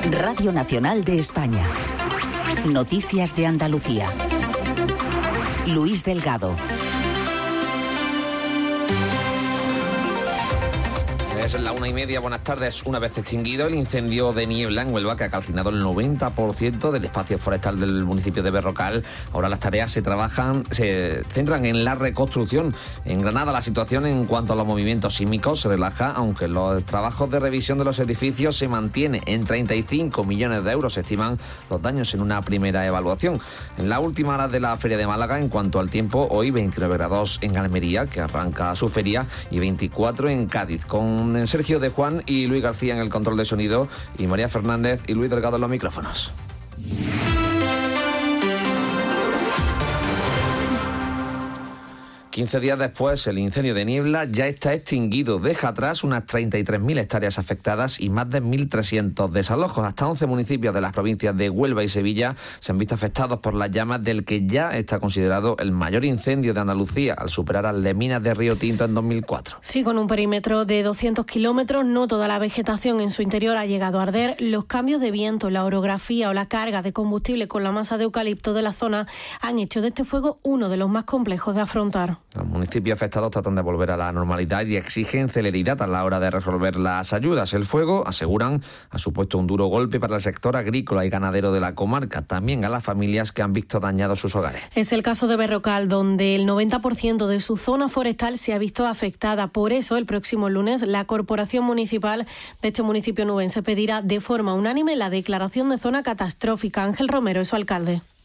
Radio Nacional de España. Noticias de Andalucía. Luis Delgado. Es la 1:30, buenas tardes. Una vez extinguido el incendio de niebla en Huelva, que ha calcinado el 90% del espacio forestal del municipio de Berrocal, ahora las tareas se centran en la reconstrucción. En Granada la situación en cuanto a los movimientos sísmicos se relaja, aunque los trabajos de revisión de los edificios se mantienen en 35 millones de euros, se estiman los daños en una primera evaluación. En la última hora de la Feria de Málaga, en cuanto al tiempo, hoy 29 grados en Almería, que arranca su feria, y 24 en Cádiz, con Sergio de Juan y Luis García en el control de sonido y María Fernández y Luis Delgado en los micrófonos. 15 días después, el incendio de niebla ya está extinguido. Deja atrás unas 33.000 hectáreas afectadas y más de 1.300 desalojos. Hasta 11 municipios de las provincias de Huelva y Sevilla se han visto afectados por las llamas del que ya está considerado el mayor incendio de Andalucía, al superar al de Minas de Río Tinto en 2004. Sí, con un perímetro de 200 kilómetros, no toda la vegetación en su interior ha llegado a arder. Los cambios de viento, la orografía o la carga de combustible con la masa de eucalipto de la zona han hecho de este fuego uno de los más complejos de afrontar. Los municipios afectados tratan de volver a la normalidad y exigen celeridad a la hora de resolver las ayudas. El fuego, aseguran, ha supuesto un duro golpe para el sector agrícola y ganadero de la comarca, también a las familias que han visto dañados sus hogares. Es el caso de Berrocal, donde el 90% de su zona forestal se ha visto afectada. Por eso, el próximo lunes, la Corporación Municipal de este municipio nubense pedirá de forma unánime la declaración de zona catastrófica. Ángel Romero es su alcalde.